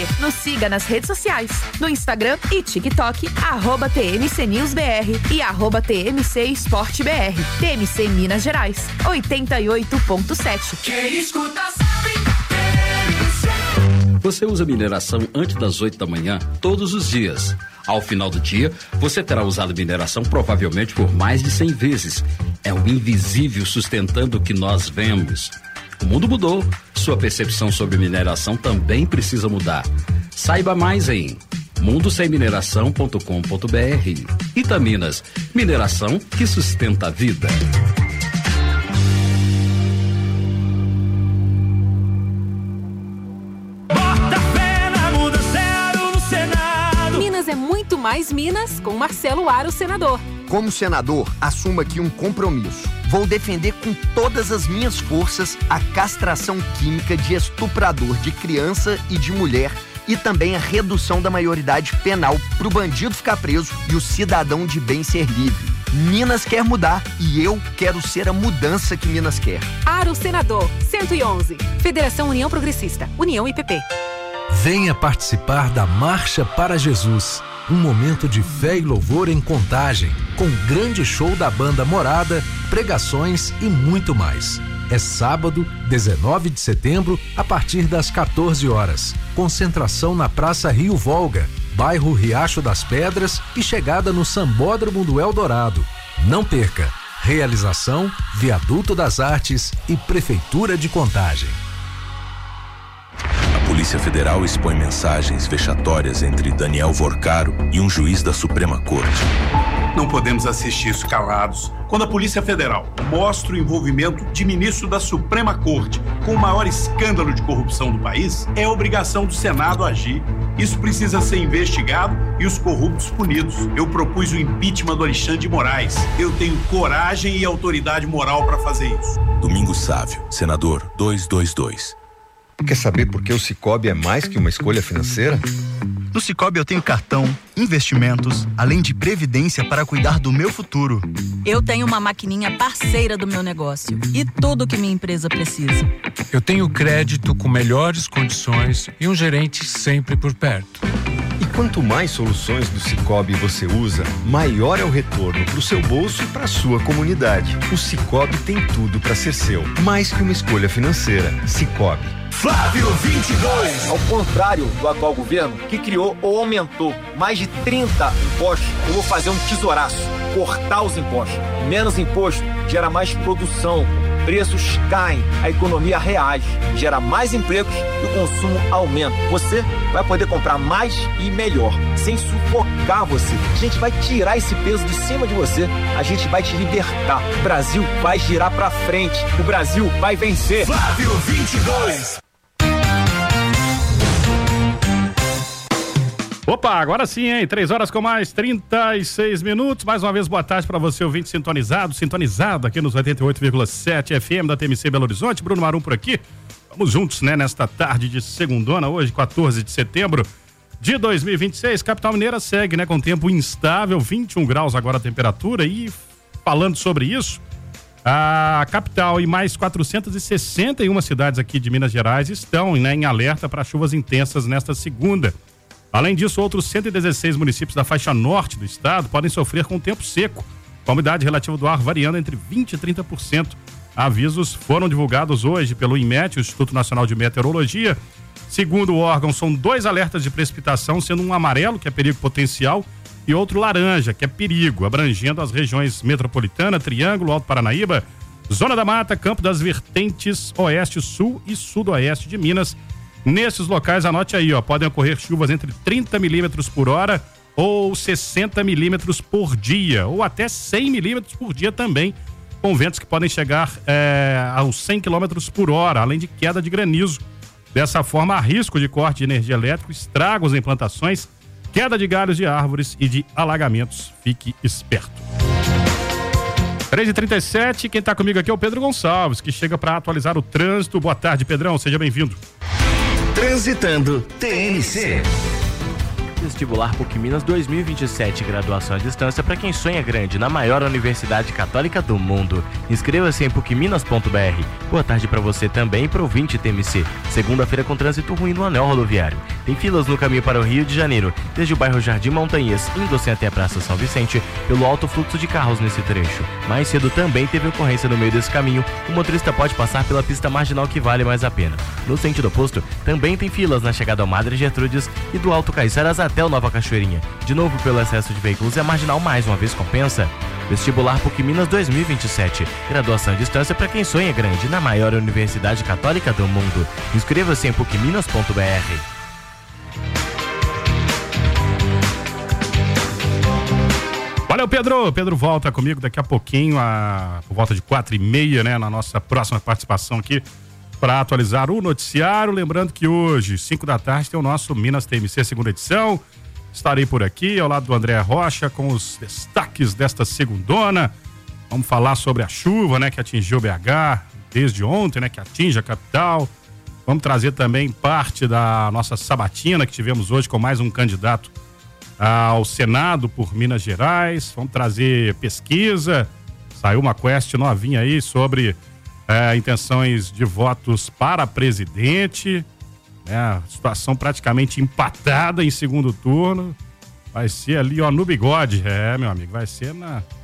Nos siga nas redes sociais, no Instagram e TikTok, @TMCNewsBR e @TMCEsporteBR. TMC Minas Gerais, 88.7. Quem escuta sabe. Você usa mineração antes das 8 da manhã todos os dias. Ao final do dia, você terá usado mineração provavelmente por mais de 100 vezes. É o invisível sustentando o que nós vemos. O mundo mudou. Sua percepção sobre mineração também precisa mudar. Saiba mais em mundosemmineração.com.br. Itaminas, mineração que sustenta a vida. É muito mais Minas com Marcelo Aro, senador. Como senador, assumo aqui um compromisso. Vou defender com todas as minhas forças a castração química de estuprador de criança e de mulher e também a redução da maioridade penal para o bandido ficar preso e o cidadão de bem ser livre. Minas quer mudar e eu quero ser a mudança que Minas quer. Aro, senador, 111. Federação União Progressista, União e PP. Venha participar da Marcha para Jesus, um momento de fé e louvor em Contagem, com grande show da banda Morada, pregações e muito mais. É sábado, 19 de setembro, a partir das 14 horas. Concentração na Praça Rio Volga, bairro Riacho das Pedras e chegada no Sambódromo do Eldorado. Não perca! Realização, Viaduto das Artes e Prefeitura de Contagem. A Polícia Federal expõe mensagens vexatórias entre Daniel Vorcaro e um juiz da Suprema Corte. Não podemos assistir isso calados. Quando a Polícia Federal mostra o envolvimento de ministro da Suprema Corte com o maior escândalo de corrupção do país, é obrigação do Senado agir. Isso precisa ser investigado e os corruptos punidos. Eu propus o impeachment do Alexandre de Moraes. Eu tenho coragem e autoridade moral para fazer isso. Domingos Sávio, senador 222. Quer saber por que o Sicoob é mais que uma escolha financeira? No Sicoob eu tenho cartão, investimentos, além de previdência para cuidar do meu futuro. Eu tenho uma maquininha parceira do meu negócio e tudo que minha empresa precisa. Eu tenho crédito com melhores condições e um gerente sempre por perto. E quanto mais soluções do Sicoob você usa, maior é o retorno para o seu bolso e para a sua comunidade. O Sicoob tem tudo para ser seu, mais que uma escolha financeira. Sicoob. Flávio 22. Ao contrário do atual governo, que criou ou aumentou mais de 30 impostos, eu vou fazer um tesouraço, cortar os impostos. Menos imposto gera mais produção, preços caem, a economia reage, gera mais empregos e o consumo aumenta. Você vai poder comprar mais e melhor, sem sufocar você. A gente vai tirar esse peso de cima de você, a gente vai te libertar. O Brasil vai girar pra frente, o Brasil vai vencer. Flávio 22. Opa, agora sim, hein? 3 horas com mais 36 minutos. Mais uma vez, boa tarde para você, ouvinte sintonizado aqui nos 88,7 FM da TMC Belo Horizonte. Bruno Marum por aqui. Vamos juntos, né? Nesta tarde de segundona, hoje, 14 de setembro de 2026. Capital Mineira segue, né? Com tempo instável, 21 graus agora a temperatura. E falando sobre isso, a capital e mais 461 cidades aqui de Minas Gerais estão, né, em alerta para chuvas intensas nesta segunda. Além disso, outros 116 municípios da faixa norte do estado podem sofrer com tempo seco, com a umidade relativa do ar variando entre 20% e 30%. Avisos foram divulgados hoje pelo INMET, o Instituto Nacional de Meteorologia. Segundo o órgão, são 2 alertas de precipitação, sendo um amarelo, que é perigo potencial, e outro laranja, que é perigo, abrangendo as regiões metropolitana, Triângulo, Alto Paranaíba, Zona da Mata, Campo das Vertentes, Oeste, Sul e Sudoeste de Minas. Nesses locais, anote aí, podem ocorrer chuvas entre 30 milímetros por hora ou 60 milímetros por dia, ou até 100 milímetros por dia também, com ventos que podem chegar aos 100 quilômetros por hora, além de queda de granizo. Dessa forma, há risco de corte de energia elétrica, estragos em plantações, queda de galhos de árvores e de alagamentos. Fique esperto. 3h37, quem está comigo aqui é o Pedro Gonçalves, que chega para atualizar o trânsito. Boa tarde, Pedrão, seja bem-vindo. Transitando TNC. Vestibular PUC Minas 2027, graduação à distância para quem sonha grande na maior universidade católica do mundo. Inscreva-se em pucminas.br. Boa tarde para você também e para o ouvinte TMC. Segunda-feira com trânsito ruim no anel rodoviário. Tem filas no caminho para o Rio de Janeiro, desde o bairro Jardim Montanhas, indo assim até a Praça São Vicente, pelo alto fluxo de carros nesse trecho. Mais cedo também teve ocorrência no meio desse caminho. O motorista pode passar pela pista marginal que vale mais a pena. No sentido oposto, também tem filas na chegada ao Madre Gertrudes e do Alto Caiçaras até o Nova Cachoeirinha. De novo, pelo excesso de veículos, a marginal mais uma vez compensa. Vestibular PUC Minas 2027. Graduação à distância para quem sonha grande na maior universidade católica do mundo. Inscreva-se em pucminas.br. Valeu, Pedro. Pedro volta comigo daqui a pouquinho, por volta de 4h30, né? Na nossa próxima participação aqui, para atualizar o noticiário. Lembrando que hoje, 5 da tarde, tem o nosso Minas TMC segunda edição. Estarei por aqui, ao lado do André Rocha, com os destaques desta segundona. Vamos falar sobre a chuva, né? Que atingiu o BH desde ontem, né? Que atinge a capital. Vamos trazer também parte da nossa sabatina que tivemos hoje com mais um candidato ao Senado por Minas Gerais. Vamos trazer pesquisa. Saiu uma quest novinha aí sobre intenções de votos para presidente. Situação praticamente empatada em segundo turno. Vai ser ali, ó, no bigode. Meu amigo, vai ser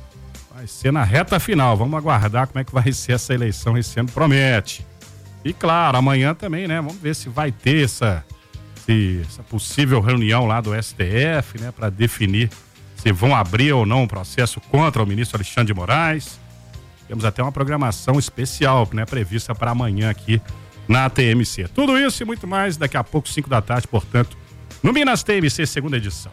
na reta final. Vamos aguardar como é que vai ser essa eleição esse ano, promete. E claro, amanhã também, né? Vamos ver se vai ter essa possível reunião lá do STF, né? Para definir se vão abrir ou não um processo contra o ministro Alexandre de Moraes. Temos até uma programação especial, né? Prevista para amanhã aqui na TMC. Tudo isso e muito mais daqui a pouco, 5 da tarde, portanto, no Minas TMC, segunda edição.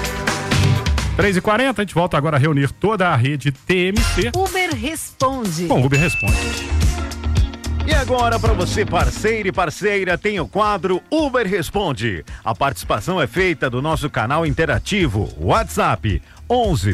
3h40, a gente volta agora a reunir toda a rede TMC. Uber Responde. Bom, Uber Responde. E agora, para você, parceiro e parceira, tem o quadro Uber Responde. A participação é feita do nosso canal interativo, WhatsApp 11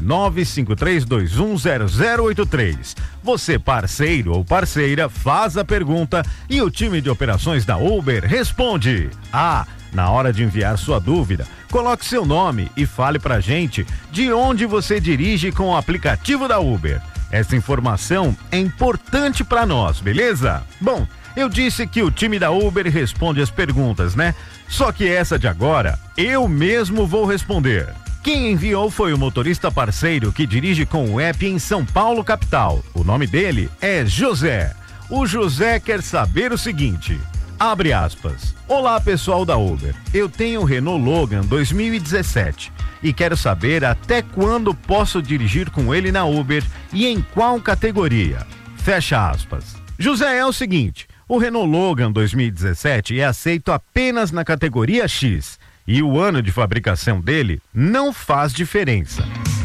95321 0083. Você, parceiro ou parceira, faz a pergunta e o time de operações da Uber responde. Na hora de enviar sua dúvida, coloque seu nome e fale pra gente de onde você dirige com o aplicativo da Uber. Essa informação é importante para nós, beleza? Bom, eu disse que o time da Uber responde as perguntas, né? Só que essa de agora, eu mesmo vou responder. Quem enviou foi o motorista parceiro que dirige com o app em São Paulo, capital. O nome dele é José. O José quer saber o seguinte, abre aspas. Olá, pessoal da Uber. Eu tenho o Renault Logan 2017 e quero saber até quando posso dirigir com ele na Uber e em qual categoria. Fecha aspas. José, é o seguinte, o Renault Logan 2017 é aceito apenas na categoria X e o ano de fabricação dele não faz diferença.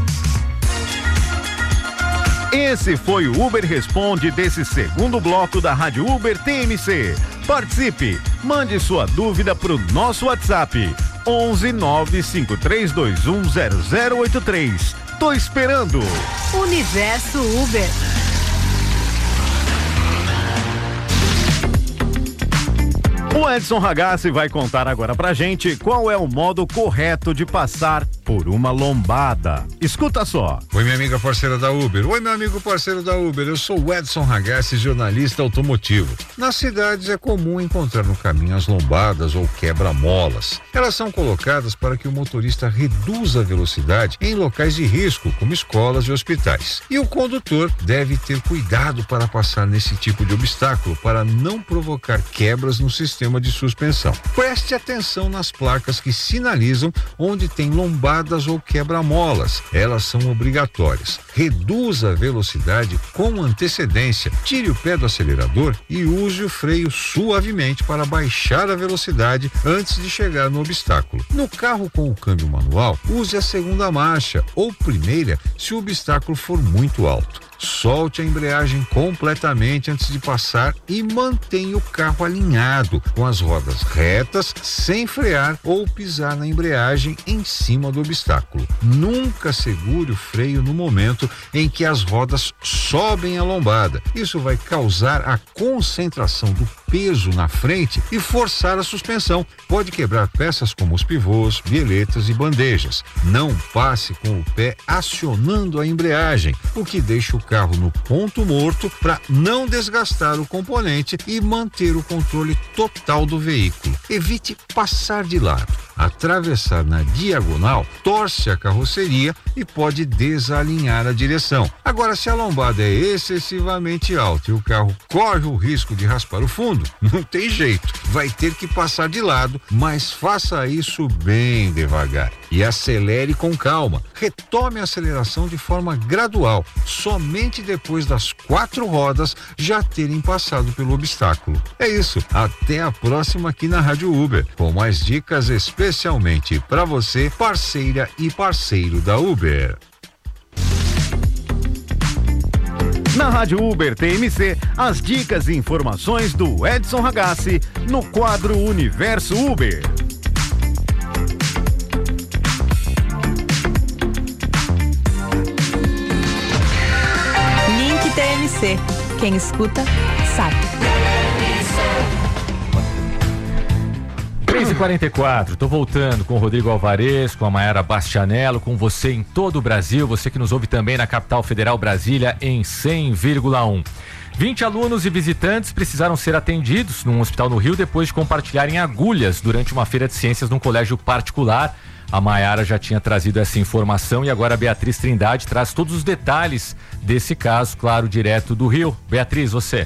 Esse foi o Uber Responde desse segundo bloco da Rádio Uber TMC. Participe, mande sua dúvida pro nosso WhatsApp 11 95321 0083. Tô esperando. Universo Uber. O Edson Ragazzi vai contar agora pra gente qual é o modo correto de passar por uma lombada. Escuta só. Oi, minha amiga parceira da Uber. Oi, meu amigo parceiro da Uber. Eu sou o Edson Ragazzi, jornalista automotivo. Nas cidades é comum encontrar no caminho as lombadas ou quebra-molas. Elas são colocadas para que o motorista reduza a velocidade em locais de risco, como escolas e hospitais. E o condutor deve ter cuidado para passar nesse tipo de obstáculo para não provocar quebras no sistema de suspensão. Preste atenção nas placas que sinalizam onde tem lombadas ou quebra-molas. Elas são obrigatórias. Reduza a velocidade com antecedência. Tire o pé do acelerador e use o freio suavemente para baixar a velocidade antes de chegar no obstáculo. No carro com o câmbio manual, use a segunda marcha ou primeira se o obstáculo for muito alto. Solte a embreagem completamente antes de passar e mantenha o carro alinhado, com as rodas retas, sem frear ou pisar na embreagem em cima do obstáculo. Nunca segure o freio no momento em que as rodas sobem a lombada. Isso vai causar a concentração do peso na frente e forçar a suspensão. Pode quebrar peças como os pivôs, bieletas e bandejas. Não passe com o pé acionando a embreagem, o que deixa o carro no ponto morto para não desgastar o componente e manter o controle total do veículo. Evite passar de lado. Atravessar na diagonal torce a carroceria e pode desalinhar a direção. Agora, se a lombada é excessivamente alta e o carro corre o risco de raspar o fundo, não tem jeito, vai ter que passar de lado, mas faça isso bem devagar e acelere com calma. Retome a aceleração de forma gradual, somente depois das 4 rodas já terem passado pelo obstáculo. É isso, até a próxima aqui na Rádio Uber, com mais dicas especialmente para você, parceira e parceiro da Uber. Na Rádio Uber TMC, as dicas e informações do Edson Ragazzi no quadro Universo Uber. Link TMC. Quem escuta, sabe. 3h44, tô voltando com o Rodrigo Alvarez, com a Mayara Bastianello, com você em todo o Brasil, você que nos ouve também na capital federal Brasília em 100,1. 20 alunos e visitantes precisaram ser atendidos num hospital no Rio depois de compartilharem agulhas durante uma feira de ciências num colégio particular. A Mayara já tinha trazido essa informação e agora a Beatriz Trindade traz todos os detalhes desse caso, claro, direto do Rio. Beatriz, você.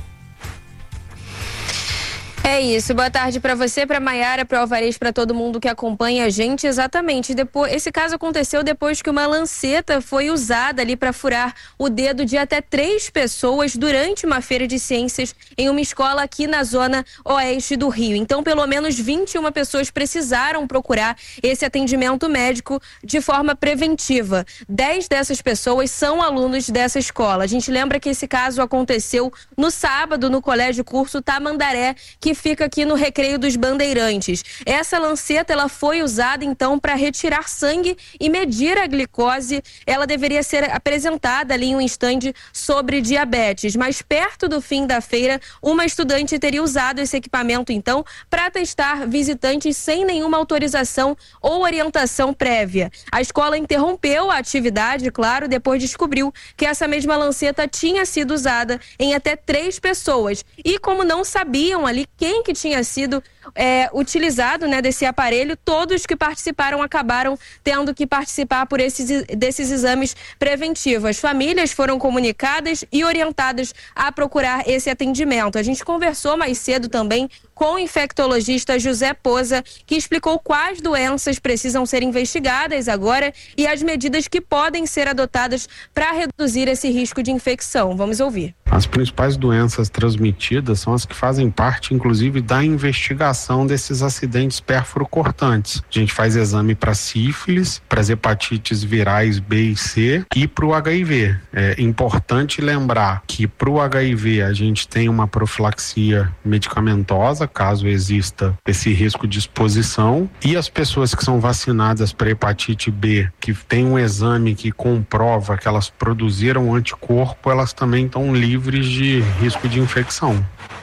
É isso, boa tarde para você, para Mayara, para o Alvarez, para todo mundo que acompanha a gente. Exatamente, esse caso aconteceu depois que uma lanceta foi usada ali para furar o dedo de até 3 pessoas durante uma feira de ciências em uma escola aqui na zona oeste do Rio. Então, pelo menos 21 pessoas precisaram procurar esse atendimento médico de forma preventiva. 10 dessas pessoas são alunos dessa escola. A gente lembra que esse caso aconteceu no sábado no Colégio Curso Tamandaré, que fica aqui no Recreio dos Bandeirantes. Essa lanceta, ela foi usada então para retirar sangue e medir a glicose. Ela deveria ser apresentada ali em um estande sobre diabetes, mas perto do fim da feira, uma estudante teria usado esse equipamento então para testar visitantes sem nenhuma autorização ou orientação prévia. A escola interrompeu a atividade, claro, depois descobriu que essa mesma lanceta tinha sido usada em até 3 pessoas. E como não sabiam ali quem que tinha sido utilizado, né, desse aparelho, todos que participaram acabaram tendo que participar desses exames preventivos. As famílias foram comunicadas e orientadas a procurar esse atendimento. A gente conversou mais cedo também com o infectologista José Poza, que explicou quais doenças precisam ser investigadas agora e as medidas que podem ser adotadas para reduzir esse risco de infecção. Vamos ouvir. As principais doenças transmitidas são as que fazem parte, inclusive, da investigação desses acidentes pérfuro-cortantes. A gente faz exame para sífilis, para as hepatites virais B e C e para o HIV. É importante lembrar que para o HIV a gente tem uma profilaxia medicamentosa, caso exista esse risco de exposição, e as pessoas que são vacinadas para hepatite B, que tem um exame que comprova que elas produziram anticorpo, elas também estão livres de risco de infecção.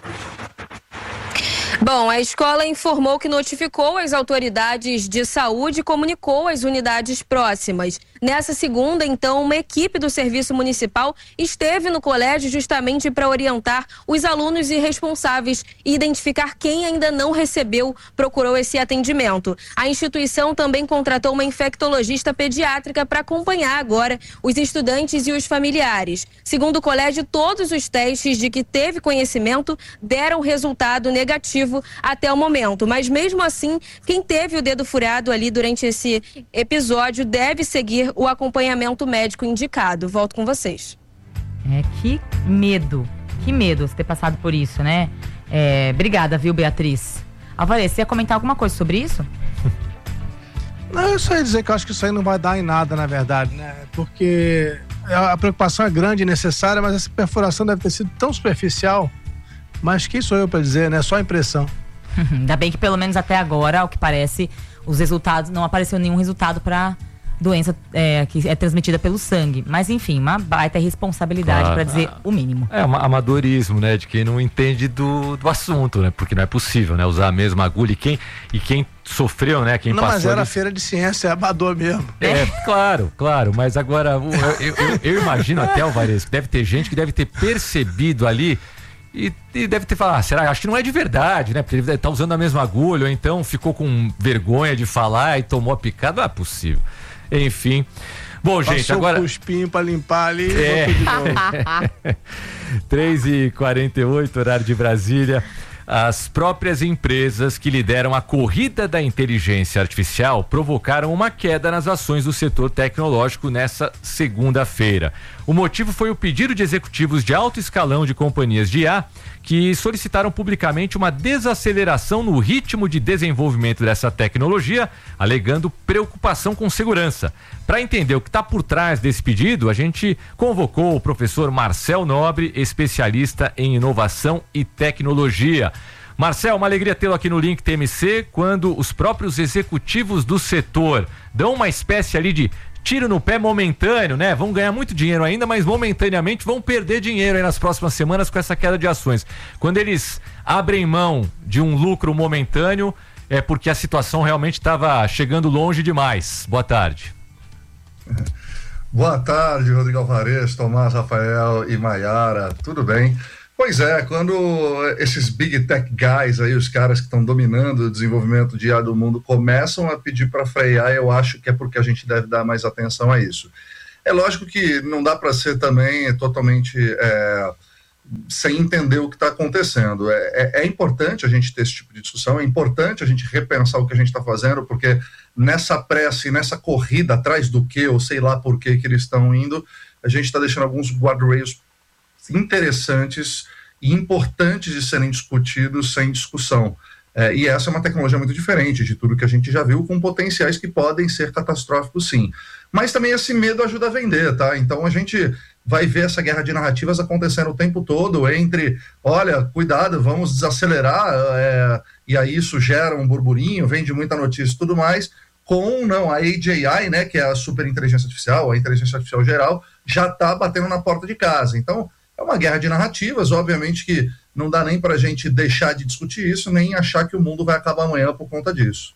Bom, a escola informou que notificou as autoridades de saúde e comunicou as unidades próximas. Nessa segunda, então, uma equipe do Serviço Municipal esteve no colégio justamente para orientar os alunos e responsáveis e identificar quem ainda não procurou esse atendimento. A instituição também contratou uma infectologista pediátrica para acompanhar agora os estudantes e os familiares. Segundo o colégio, todos os testes de que teve conhecimento deram resultado negativo até o momento, mas mesmo assim, quem teve o dedo furado ali durante esse episódio deve seguir o acompanhamento médico indicado. Volto com vocês. Que medo você ter passado por isso, né? Obrigada, viu, Beatriz? Alvarez, você ia comentar alguma coisa sobre isso? Não, eu só ia dizer que eu acho que isso aí não vai dar em nada, na verdade, né? Porque a preocupação é grande e necessária, mas essa perfuração deve ter sido tão superficial. Mas quem sou eu para dizer, né? Só impressão. Ainda bem que pelo menos até agora, ao que parece, os resultados, não apareceu nenhum resultado para doença que é transmitida pelo sangue. Mas enfim, uma baita responsabilidade, para dizer o mínimo. É um amadorismo, né? De quem não entende do assunto, né? Porque não é possível, né? Usar a mesma agulha e quem sofreu, né? Quem não, passou mas era ali... feira de ciência, é amador mesmo. Claro, mas agora eu imagino até, Alvarez, que deve ter gente que deve ter percebido ali e deve ter falado, será? Acho que não é de verdade, né? Porque ele tá usando a mesma agulha, ou então ficou com vergonha de falar e tomou a picada, não é possível. Enfim. Bom, Passou gente, agora... um cuspinho pra limpar ali e voltou de novo. 3h48, horário de Brasília. As próprias empresas que lideram a corrida da inteligência artificial provocaram uma queda nas ações do setor tecnológico nessa segunda-feira. O motivo foi o pedido de executivos de alto escalão de companhias de IA que solicitaram publicamente uma desaceleração no ritmo de desenvolvimento dessa tecnologia, alegando preocupação com segurança. Para entender o que está por trás desse pedido, a gente convocou o professor Marcel Nobre, especialista em inovação e tecnologia. Marcel, uma alegria tê-lo aqui no Link TMC, quando os próprios executivos do setor dão uma espécie ali de tiro no pé momentâneo, né? Vão ganhar muito dinheiro ainda, mas momentaneamente vão perder dinheiro aí nas próximas semanas com essa queda de ações. Quando eles abrem mão de um lucro momentâneo, é porque a situação realmente estava chegando longe demais. Boa tarde. Boa tarde, Rodrigo Alvarez, Tomás, Rafael e Maiara, tudo bem? Pois é, quando esses big tech guys aí, os caras que estão dominando o desenvolvimento de IA do mundo, começam a pedir para frear, eu acho que é porque a gente deve dar mais atenção a isso. É lógico que não dá para ser também totalmente sem entender o que está acontecendo. É importante a gente ter esse tipo de discussão, é importante a gente repensar o que a gente está fazendo, porque nessa pressa e nessa corrida atrás do que, ou sei lá por que eles estão indo, a gente está deixando alguns guardrails interessantes e importantes de serem discutidos sem discussão. E essa é uma tecnologia muito diferente de tudo que a gente já viu, com potenciais que podem ser catastróficos, sim. Mas também esse medo ajuda a vender, tá? Então a gente vai ver essa guerra de narrativas acontecendo o tempo todo entre, olha, cuidado, vamos desacelerar, e aí isso gera um burburinho, vende muita notícia e tudo mais, com, não, a AGI, né, que é a super inteligência artificial, a inteligência artificial geral, já está batendo na porta de casa. Então, é uma guerra de narrativas, obviamente que não dá nem para a gente deixar de discutir isso, nem achar que o mundo vai acabar amanhã por conta disso.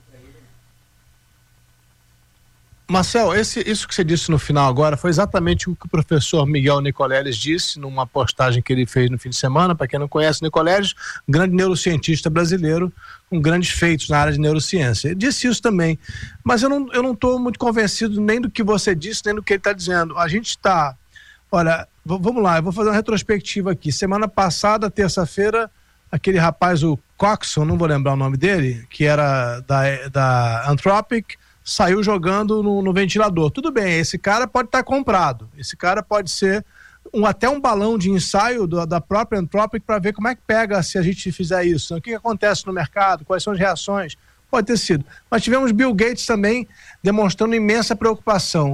Marcel, isso que você disse no final agora foi exatamente o que o professor Miguel Nicoleles disse numa postagem que ele fez no fim de semana. Para quem não conhece, Nicoleles, grande neurocientista brasileiro com grandes feitos na área de neurociência. Ele disse isso também, mas eu não estou muito convencido nem do que você disse, nem do que ele está dizendo. A gente está... Olha, vamos lá, eu vou fazer uma retrospectiva aqui. Semana passada, terça-feira, aquele rapaz, o Coxon, não vou lembrar o nome dele, que era da Anthropic, saiu jogando no ventilador. Tudo bem, esse cara pode estar comprado. Esse cara pode ser até um balão de ensaio da própria Anthropic para ver como é que pega se a gente fizer isso. O que acontece no mercado, quais são as reações. Pode ter sido. Mas tivemos Bill Gates também demonstrando imensa preocupação.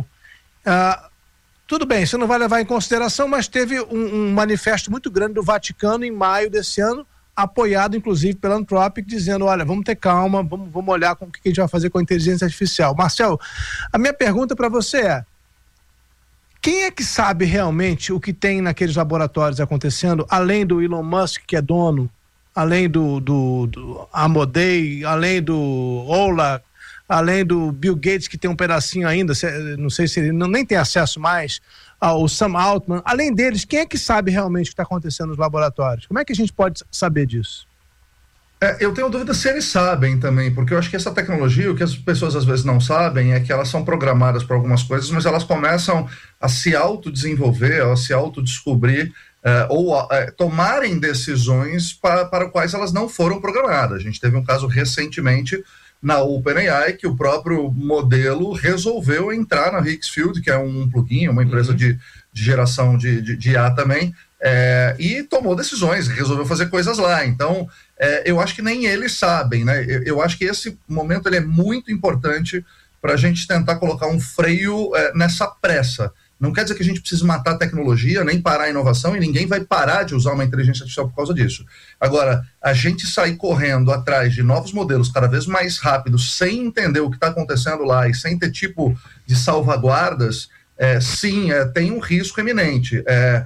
Tudo bem, isso não vai levar em consideração, mas teve um manifesto muito grande do Vaticano em maio desse ano, apoiado inclusive pela Anthropic, dizendo, olha, vamos ter calma, vamos olhar com o que a gente vai fazer com a inteligência artificial. Marcel, a minha pergunta para você é, quem é que sabe realmente o que tem naqueles laboratórios acontecendo, além do Elon Musk, que é dono, além do Amodei, além do Ola, além do Bill Gates, que tem um pedacinho ainda, não sei se ele nem tem acesso mais, ao Sam Altman, além deles, quem é que sabe realmente o que está acontecendo nos laboratórios? Como é que a gente pode saber disso? Eu tenho dúvida se eles sabem também, porque eu acho que essa tecnologia, o que as pessoas às vezes não sabem é que elas são programadas para algumas coisas, mas elas começam a se autodesenvolver, a se autodescobrir, ou tomarem decisões para quais elas não foram programadas. A gente teve um caso recentemente na OpenAI, que o próprio modelo resolveu entrar na Higgsfield, que é um plugin, uma empresa de geração de IA também, e tomou decisões, resolveu fazer coisas lá. Então, eu acho que nem eles sabem, né? Eu acho que esse momento ele é muito importante para a gente tentar colocar um freio nessa pressa. Não quer dizer que a gente precise matar a tecnologia, nem parar a inovação, e ninguém vai parar de usar uma inteligência artificial por causa disso. Agora, a gente sair correndo atrás de novos modelos cada vez mais rápidos, sem entender o que está acontecendo lá e sem ter tipo de salvaguardas, sim, tem um risco eminente.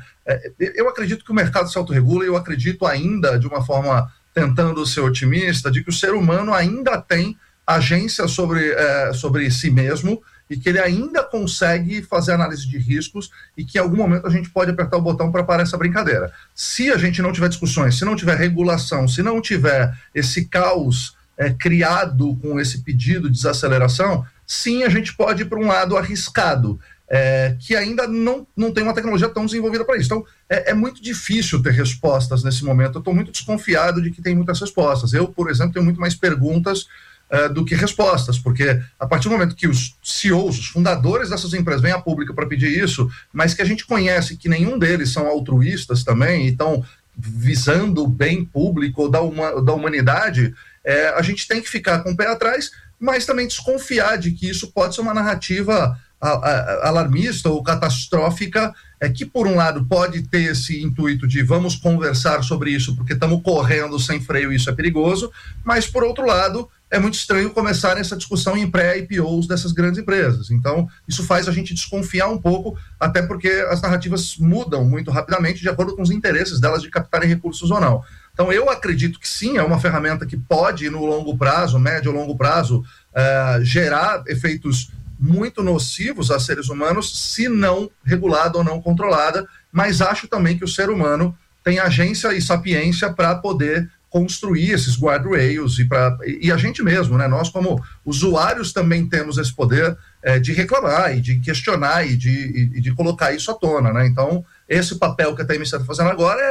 Eu acredito que o mercado se autorregula, e eu acredito ainda, de uma forma tentando ser otimista, de que o ser humano ainda tem agência sobre si mesmo, e que ele ainda consegue fazer análise de riscos, e que em algum momento a gente pode apertar o botão para parar essa brincadeira. Se a gente não tiver discussões, se não tiver regulação, se não tiver esse caos criado com esse pedido de desaceleração, sim, a gente pode ir para um lado arriscado, que ainda não tem uma tecnologia tão desenvolvida para isso. Então, é muito difícil ter respostas nesse momento. Eu estou muito desconfiado de que tem muitas respostas. Eu, por exemplo, tenho muito mais perguntas do que respostas, porque a partir do momento que os CEOs, os fundadores dessas empresas vêm a público para pedir isso, mas que a gente conhece que nenhum deles são altruístas também, e estão visando o bem público da humanidade, a gente tem que ficar com o pé atrás, mas também desconfiar de que isso pode ser uma narrativa alarmista ou catastrófica, que por um lado pode ter esse intuito de vamos conversar sobre isso porque estamos correndo sem freio e isso é perigoso, mas por outro lado é muito estranho começar essa discussão em pré-IPOs dessas grandes empresas. Então, isso faz a gente desconfiar um pouco, até porque as narrativas mudam muito rapidamente de acordo com os interesses delas de captarem recursos ou não. Então, eu acredito que sim, é uma ferramenta que pode, no longo prazo, médio ou longo prazo, gerar efeitos muito nocivos a seres humanos, se não regulada ou não controlada, mas acho também que o ser humano tem agência e sapiência para poder construir esses guardrails e a gente mesmo, né? Nós como usuários também temos esse poder de reclamar e de questionar e de colocar isso à tona, né? Então, esse papel que a TMC está fazendo agora